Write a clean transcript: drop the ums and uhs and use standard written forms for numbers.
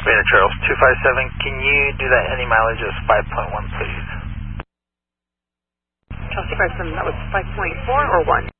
Rainier Trails 257, can you do that any mileage as 5.1, please? Trails 257, that was 5.4 or 1?